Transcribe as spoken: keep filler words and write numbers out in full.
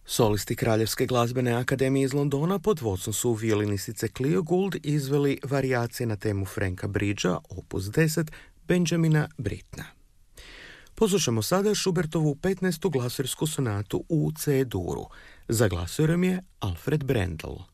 Solisti Kraljevske glazbene akademije iz Londona pod vodstvom su violinistice Clio Gould izveli varijacije na temu Franka Bridgea, opus deset, Benjamina Brittena. Poslušamo sada Schubertovu petnaestu glasursku sonatu u C-duru. Za glasurom je Alfred Brendel.